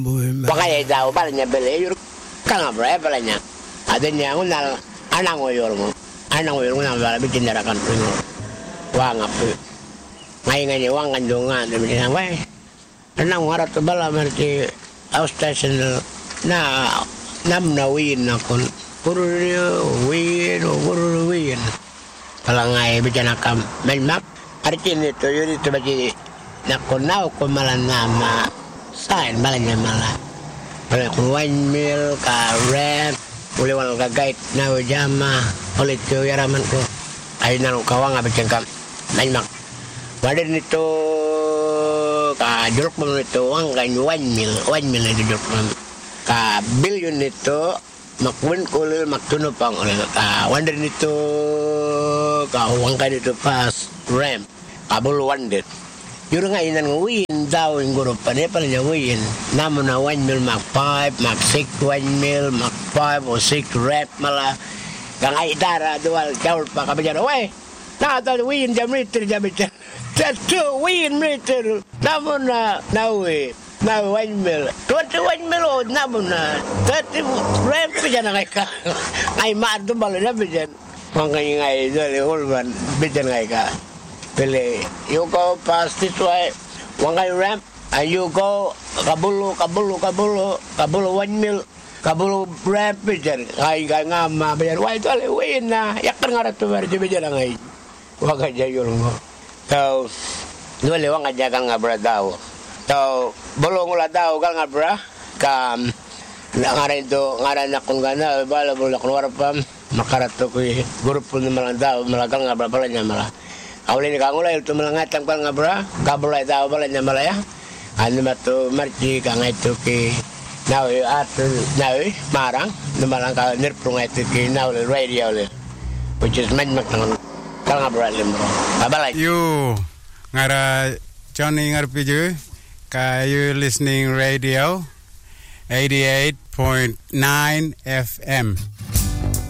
Pakaya daw balanya bele yur kanga bra balanya. Adanya unal anang oyor mo. Anang oyor mo na bala bikin darakan primo. Wang apu. Ngai ngai wang kandungan demi nang wai. Anang warat bala merti outstation na nam na win nakon. Puru win. Palangai bicara kam melmak. Artin itu yuri tu bagi nakon nau ko malan nama. Sain balanya malah. Bala ko wine mill ka rap. Uli wal ka guide na jama. Oleh tu yaraman ko. Ay nang kawang abicang kam melmak. Wadir nito ka juruk mo nito wang kan wine mill itu juruk mo. Ka billion nito makwin kulil maktunupang wadir nito ka wang kan nito pas ramp kabul wandir. Yun nga inan ngawin daw yung grupan niya pala niya ngawin. Naman na 1 mil, mag 5, mag 6, 1 mil, mag 5 o 6 rep mala. Kang ay dara dual jawal pa kabidyan. Uy, nakatawin win jam meter jam meter. That's 2 win meter. Naman na nawi. Na 1 mil. 21 mil o naman na. 30 rep bidyan na kay ka. Ay maado balo na bidyan. Kung kayo ngay dali hulman bidyan ngay ka. Pili, you go past this way, wangay ramp, and you go kabulu 1 mil, kabulu ramp bijan, ay nga mabayan, why ito aliwin na, yakan nga rato merdi bijan ang ay, wangay jayul mo. So, nuwali wangay jagan nga bra daw. So, bulong ula daw kal nga bra, nga rin to, nga rin akong gana, bala bulak warapam, makarato ko grupo ni malang daw, malagal nga bra pala niya malang. Awalin ka ngulay ito malangatang ka nga bra, kabulay tao pala niya malaya. Ano mato marci ka nga ito ki nawi marang, numalang ka nirpro nga ito ki nawi radio li. Which is medmak ng ka nga bra limbro. Babalay. You, ngara Johnny ngarpiju, ka you listening radio 88.9 FM.